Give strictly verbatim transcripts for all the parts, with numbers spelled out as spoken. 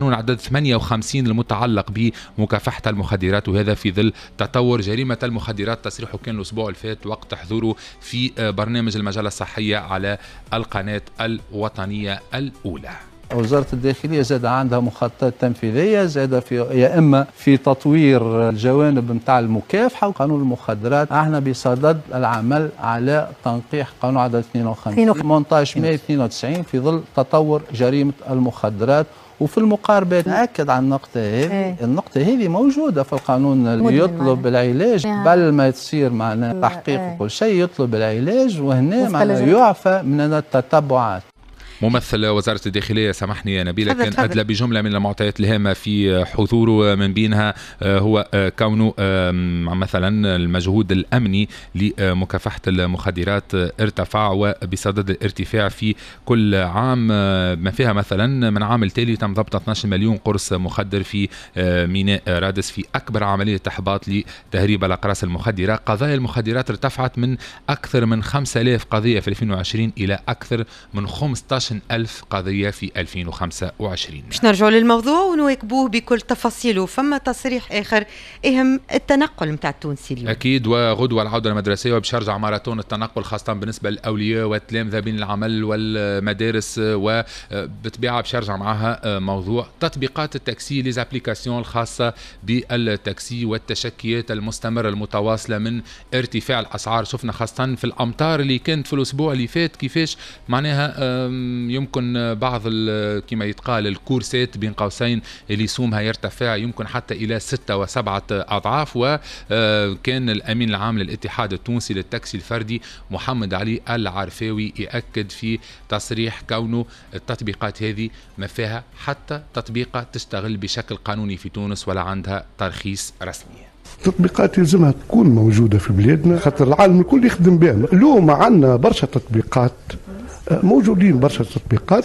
قانون عدد ثمانية وخمسين المتعلق بمكافحة المخدرات، وهذا في ظل تطور جريمة المخدرات. تصريحه كان الأسبوع اللي فات وقت حضوره في برنامج المجلة الصحية على القناة الوطنية الأولى. وزارة الداخلية زاد عندها مخططات تنفيذية، زاد في يا إما في تطوير الجوانب نتاع المكافحة وقانون المخدرات. احنا بصدد العمل على تنقيح قانون عدد اثنين وخمسين ثمانية عشر مايو اثنين وتسعين في ظل تطور جريمة المخدرات. وفي المقاربة نأكد على النقطة هذه، النقطة هذه موجودة في القانون اللي يطلب العلاج قبل ما تصير معنا تحقيق وكل شيء، يطلب العلاج وهنا معنا يعفى من التتبعات. ممثل وزارة الداخلية سامحني يا نبيلة كان أدلى بجملة من المعطيات الهامة في حضوره، من بينها هو كونه مثلا المجهود الأمني لمكافحة المخدرات ارتفع وبصدد الارتفاع في كل عام، ما فيها مثلا من عام التالي تم ضبط اثني عشر مليون قرص مخدر في ميناء رادس في أكبر عملية إحباط لتهريب الأقراص المخدرة. قضايا المخدرات ارتفعت من أكثر من خمسة آلاف قضية في ألفين وعشرين إلى أكثر من خمسة عشر ألف قضية في ألفين وخمسة وعشرين. باش نرجعوا للموضوع ونواكبوه بكل تفاصيله. فما تصريح آخر يهم التنقل متاع التونسي اليوم. أكيد، وغدوة العودة المدرسية وباش يرجع ماراثون التنقل خاصة بالنسبة للأولياء والتلامذة بين العمل والمدارس، وبطبيعة باش يرجع معها موضوع تطبيقات التاكسي ليزابليكاسيون الخاصة بالتاكسي والتشكيات المستمرة المتواصلة من ارتفاع الأسعار. شفنا خاصة في الأمطار اللي كانت في الأسبوع اللي فات كيفاش معناها يمكن بعض كما يتقال الكورسات بين قوسين اللي سومها يرتفع يمكن حتى إلى ستة وسبعة أضعاف. وكان الأمين العام للاتحاد التونسي للتاكسي الفردي محمد علي العرفاوي يأكد في تصريح كونه التطبيقات هذه ما فيها حتى تطبيقة تشتغل بشكل قانوني في تونس ولا عندها ترخيص رسمي. تطبيقات يلزمها تكون موجودة في بلادنا خاطر العالم الكل يخدم بها. اليوم عندنا برشا تطبيقات موجودين، برشا تطبيقات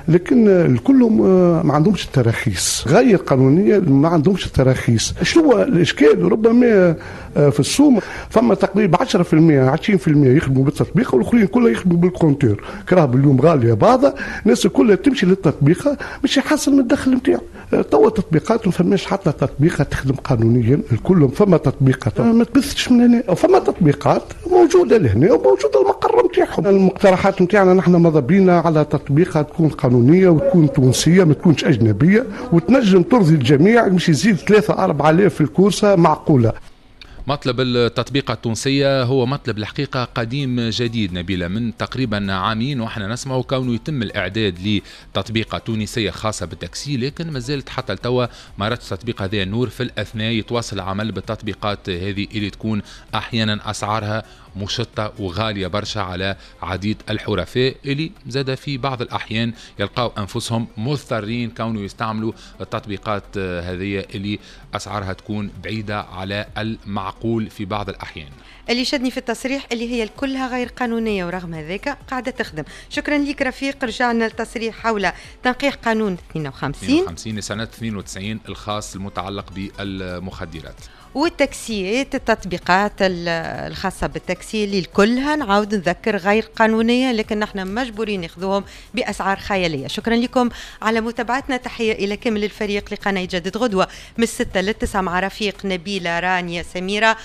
لكن كلهم ما عندهمش التراخيص غير قانونية، ما عندهمش التراخيص. شنو الإشكال؟ ربما في السوم فما تقريبا عشرة بالمئة عشرين بالمئة يخدموا بالتطبيق والآخرين كلها يخدموا بالكونتور. كراه اليوم غالية بعضها، الناس كلها تمشي للتطبيق باش يحسن من الدخل نتاعو. توا تطبيقات ما فماش حتى تطبيقة تخدم قانونيا، الكلهم فما تطبيقات ما تبثش من هنا، وفما تطبيقات موجودة لهنا وموجودة المقر نتاعهم. المقترحات نتاعنا نحن ماذا بينا على تطبيقها تكون قانونية وتكون تونسية ما تكونش أجنبية وتنجم ترضي الجميع، مش يزيد ثلاثة أربعة آلاف في الكورسة معقولة. مطلب التطبيق التونسية هو مطلب الحقيقة قديم جديد نبيلة، من تقريبا عامين وإحنا نسمع كونه يتم الإعداد لتطبيقة تونسية خاصة بالتاكسي، لكن ما زالت حتى التوا ما رأت تطبيق هذا النور. في الأثناء يتواصل العمل بالتطبيقات هذه اللي تكون أحيانا أسعارها مشطة وغالية برشا على عديد الحرفاء اللي زاد في بعض الأحيان يلقاو أنفسهم مضطرين كونوا يستعملوا التطبيقات هذه اللي أسعارها تكون بعيدة على المعقول في بعض الأحيان. اللي شدني في التصريح اللي هي كلها غير قانونية ورغم هذاك قاعدة تخدم. شكرا لك رفيق. رجعنا للتصريح حول تنقيح قانون اثنين وخمسين اثنين وخمسين لسنة اثنين وتسعين الخاص المتعلق بالمخدرات والتاكسيات. التطبيقات الخاصة بالتاكسي اللي كلها نعاود نذكر غير قانونية، لكن نحن مجبورين ناخذوهم بأسعار خيالية. شكرا لكم على متابعتنا. تحية إلى كامل الفريق. لقانا يجدد غدوة من الستة للتسعة مع رفيق نبيلة رانيا سميرة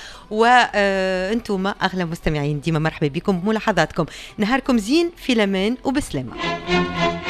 وأنتم أغلى مستمعين. ديما مرحبا بكم بملاحظاتكم. نهاركم زين في الأمان وبسلامة.